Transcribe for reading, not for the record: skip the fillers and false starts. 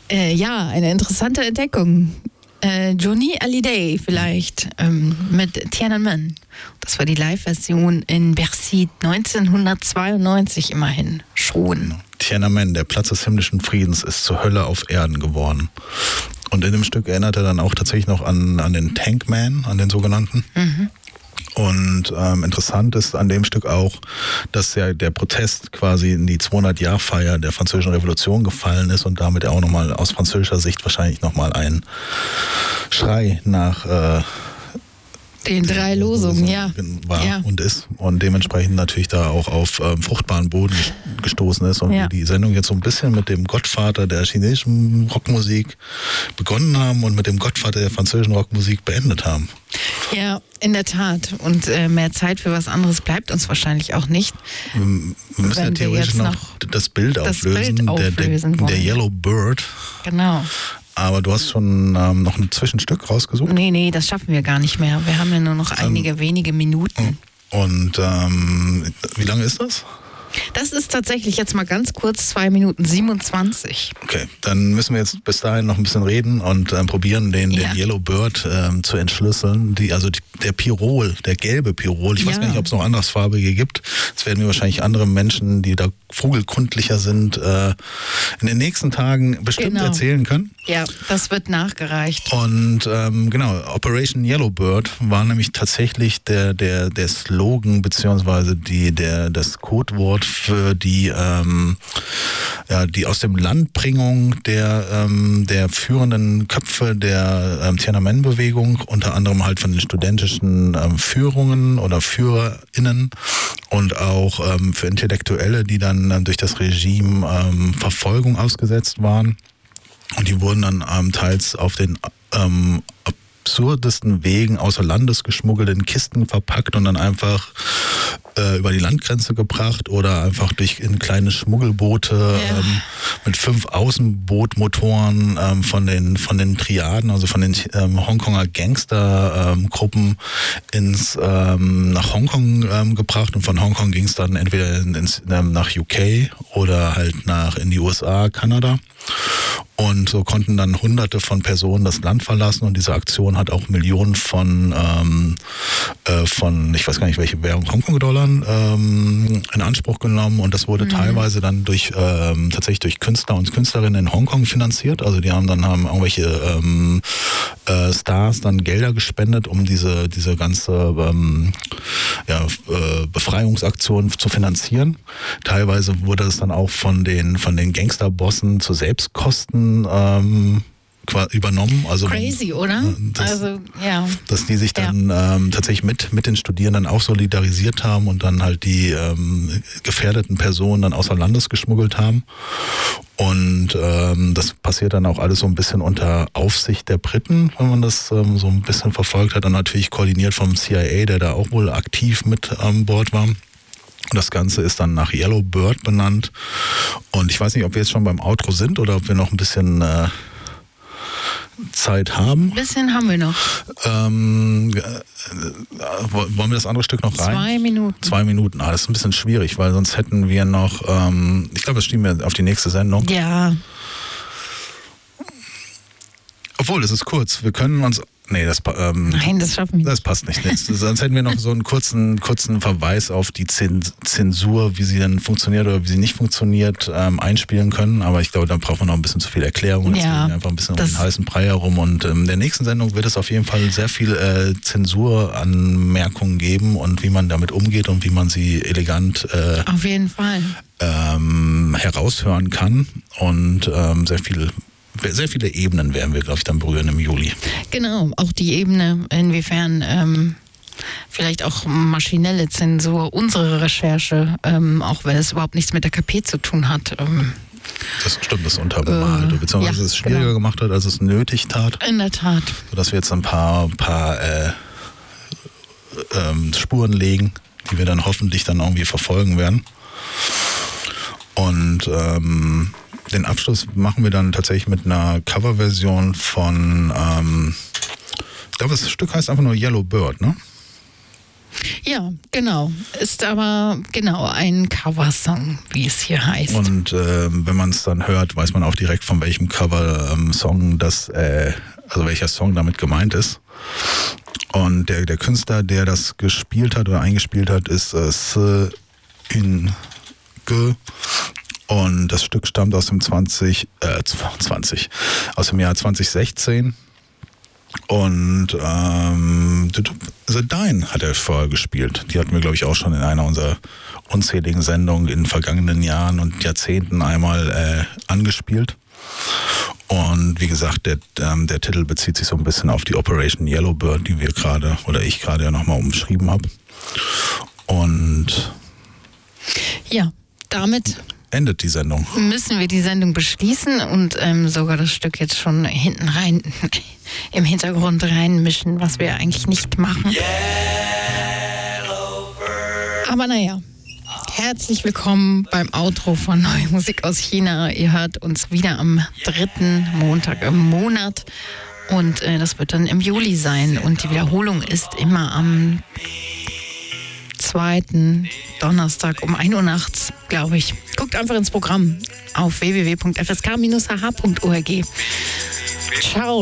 Ja, eine interessante Entdeckung. Johnny Hallyday vielleicht mit Tiananmen. Das war die Live-Version in Bercy 1992 immerhin schon. Tiananmen, der Platz des himmlischen Friedens, ist zur Hölle auf Erden geworden. Und in dem Stück erinnert er dann auch tatsächlich noch an den Tankman, an den sogenannten. Mhm. Und interessant ist an dem Stück auch, dass ja der Protest quasi in die 200-Jahr-Feier der Französischen Revolution gefallen ist und damit auch nochmal aus französischer Sicht wahrscheinlich nochmal ein Schrei nach den 3 Losungen, ja. War und ist und dementsprechend natürlich da auch auf fruchtbaren Boden gestoßen ist und wir die Sendung jetzt so ein bisschen mit dem Gottvater der chinesischen Rockmusik begonnen haben und mit dem Gottvater der französischen Rockmusik beendet haben. Ja, in der Tat. Und mehr Zeit für was anderes bleibt uns wahrscheinlich auch nicht. Wir müssen ja theoretisch noch das Bild auflösen, der Yellow Bird. Genau. Aber du hast schon noch ein Zwischenstück rausgesucht? Nee, das schaffen wir gar nicht mehr. Wir haben ja nur noch einige wenige Minuten. Und wie lange ist das? Das ist tatsächlich jetzt mal ganz kurz 2 Minuten 27. Okay, dann müssen wir jetzt bis dahin noch ein bisschen reden und probieren, den Yellow Bird zu entschlüsseln. Der Pirol, der gelbe Pirol. Ich weiß gar nicht, ob es noch andersfarbige gibt. Das werden mir wahrscheinlich andere Menschen, die da vogelkundlicher sind, in den nächsten Tagen bestimmt erzählen können. Ja, das wird nachgereicht. Und genau, Operation Yellow Bird war nämlich tatsächlich der Slogan beziehungsweise das Codewort für die aus dem Landbringung der führenden Köpfe der Tiananmen-Bewegung, unter anderem halt von den studentischen Führungen oder FührerInnen und auch für Intellektuelle, die dann durch das Regime Verfolgung ausgesetzt waren. Und die wurden dann teils auf den absurdesten Wegen außer Landes geschmuggelt, in Kisten verpackt und dann einfach über die Landgrenze gebracht oder einfach in kleine Schmuggelboote mit 5 Außenbootmotoren von den Triaden, also von den Hongkonger Gangstergruppen nach Hongkong gebracht und von Hongkong ging es dann entweder nach UK oder halt in die USA, Kanada. Und so konnten dann Hunderte von Personen das Land verlassen und diese Aktion hat auch Millionen von ich weiß gar nicht welche Währung, Hongkong-Dollar in Anspruch genommen und das wurde teilweise dann tatsächlich durch Künstler und Künstlerinnen in Hongkong finanziert. Also die haben irgendwelche Stars dann Gelder gespendet, um diese ganze Befreiungsaktion zu finanzieren. Teilweise wurde es dann auch von den Gangsterbossen zu Selbstkosten übernommen. Also crazy, oder? Dass die sich dann tatsächlich mit den Studierenden auch solidarisiert haben und dann halt die gefährdeten Personen dann außer Landes geschmuggelt haben. Und das passiert dann auch alles so ein bisschen unter Aufsicht der Briten, wenn man das so ein bisschen verfolgt hat. Dann natürlich koordiniert vom CIA, der da auch wohl aktiv mit an Bord war. Und das Ganze ist dann nach Yellow Bird benannt. Und ich weiß nicht, ob wir jetzt schon beim Outro sind oder ob wir noch ein bisschen Zeit haben. Ein bisschen haben wir noch. Wollen wir das andere Stück noch rein? 2 Minuten. 2 Minuten. Das ist ein bisschen schwierig, weil sonst hätten wir noch, ich glaube, das schieben wir auf die nächste Sendung. Ja. Obwohl, es ist kurz. Wir können uns... Nee, nein, das schaffen wir nicht. Das passt nicht. Sonst hätten wir noch so einen kurzen Verweis auf die Zensur, wie sie dann funktioniert oder wie sie nicht funktioniert, einspielen können. Aber ich glaube, da braucht man noch ein bisschen zu viel Erklärung. Deswegen einfach ein bisschen um den heißen Brei herum. Und in der nächsten Sendung wird es auf jeden Fall sehr viel Zensuranmerkungen geben und wie man damit umgeht und wie man sie elegant auf jeden Fall heraushören kann. Und sehr viele Ebenen werden wir, glaube ich, dann berühren im Juli. Genau, auch die Ebene, inwiefern vielleicht auch maschinelle Zensur, unsere Recherche, auch wenn es überhaupt nichts mit der KP zu tun hat. Das stimmt, das unterbemalt, beziehungsweise es schwieriger gemacht hat, als es nötig tat. In der Tat. Sodass wir jetzt ein paar Spuren legen, die wir dann hoffentlich dann irgendwie verfolgen werden. Und den Abschluss machen wir dann tatsächlich mit einer Coverversion von, ich glaube, das Stück heißt einfach nur Yellow Bird, ne? Ja, genau. Ist aber genau ein Coversong, wie es hier heißt. Und wenn man es dann hört, weiß man auch direkt, von welchem Cover-Song welcher Song damit gemeint ist. Und der Künstler, der das gespielt hat oder eingespielt hat, ist Se In Ge. Und das Stück stammt aus dem aus dem Jahr 2016. Und The Dine hat er vorher gespielt. Die hatten wir, glaube ich, auch schon in einer unserer unzähligen Sendungen in vergangenen Jahren und Jahrzehnten einmal angespielt. Und wie gesagt, der Titel bezieht sich so ein bisschen auf die Operation Yellowbird, die ich gerade ja nochmal umschrieben habe. Und ja, damit endet die Sendung. Müssen wir die Sendung beschließen und sogar das Stück jetzt schon hinten rein, im Hintergrund reinmischen, was wir eigentlich nicht machen. Aber naja, herzlich willkommen beim Outro von Neue Musik aus China. Ihr hört uns wieder am 3. Montag im Monat und das wird dann im Juli sein und die Wiederholung ist immer am 2. Donnerstag um 1 Uhr nachts, glaube ich. Guckt einfach ins Programm auf www.fsk-hh.org. Ciao.